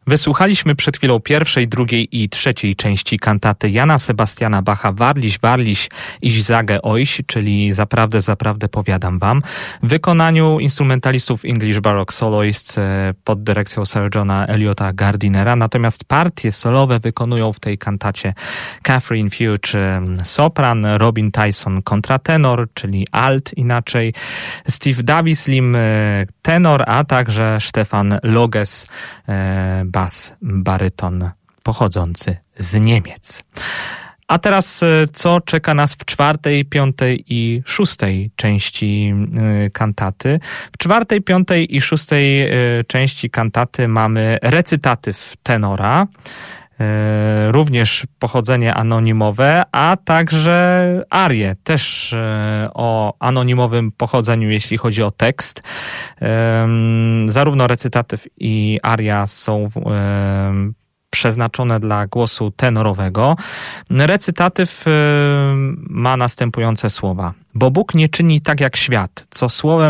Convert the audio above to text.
Wysłuchaliśmy przed chwilą pierwszej, drugiej i trzeciej części kantaty Jana Sebastiana Bacha Warliś, Warliś, ich sage euch, czyli Zaprawdę, zaprawdę powiadam wam, w wykonaniu instrumentalistów English Baroque Soloists pod dyrekcją Sir Johna Eliota Gardinera. Natomiast partie solowe wykonują w tej kantacie Catherine Fuge sopran, Robin Tyson kontratenor, czyli alt inaczej, Steve Davislim tenor, a także Stefan Loges bas baryton pochodzący z Niemiec. A teraz co czeka nas w czwartej, piątej i szóstej części kantaty? W czwartej, piątej i szóstej części kantaty mamy recytatyw tenora, również pochodzenie anonimowe, a także arie, też o anonimowym pochodzeniu, jeśli chodzi o tekst. Zarówno recytatyw i aria są przeznaczone dla głosu tenorowego. Recytatyw ma następujące słowa. Bo Bóg nie czyni tak jak świat, co słowem